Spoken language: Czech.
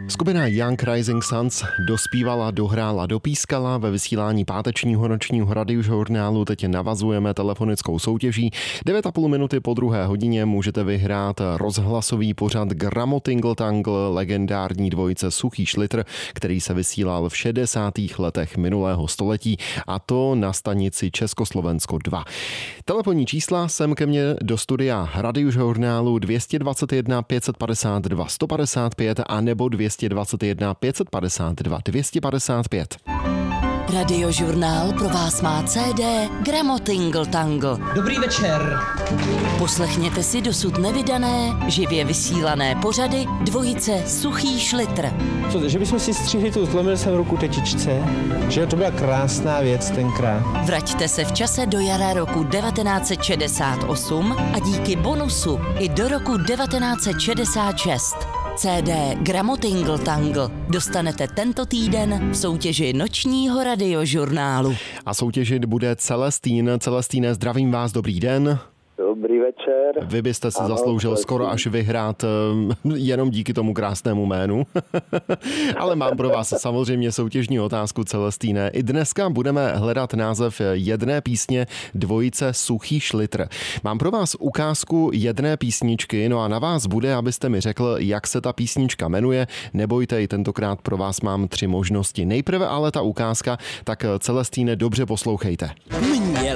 Skupina Young Rising Suns dospívala, dohrála, dopískala. Ve vysílání pátečního nočního radiožurnálu teď navazujeme telefonickou soutěží. 9,5 minuty po 2. hodině můžete vyhrát rozhlasový pořad Gramotingle Tangle legendární dvojice Suchý Šlitr, který se vysílal v 60. letech minulého století, a to na stanici Československo 2. Telefonní čísla sem ke mně do studia radiožurnálu 221 552 155 a nebo 221 552 255. Radiožurnál pro vás má CD Gramotingle Tangle. Dobrý večer. Poslechněte si dosud nevydané, živě vysílané pořady dvojice Suchý Šlitr. Že bychom si střihli tu zlomil jsem ruku tetičce, že to byla krásná věc tenkrát. Vraťte se v čase do jara roku 1968 a díky bonusu i do roku 1966. CD Gramotingle Tangle dostanete tento týden v soutěži nočního radiožurnálu. A soutěžit bude Celestín. Celestíne, zdravím vás, dobrý den. Dobrý večer. Vy byste si zasloužil skoro až vyhrát jenom díky tomu krásnému jménu. Ale mám pro vás samozřejmě soutěžní otázku, Celestíne. I dneska budeme hledat název jedné písně dvojice Suchý Šlitr. Mám pro vás ukázku jedné písničky, no a na vás bude, abyste mi řekl, jak se ta písnička jmenuje. Nebojte, i tentokrát pro vás mám 3 možnosti. Nejprve ale ta ukázka, tak Celestíne, dobře poslouchejte.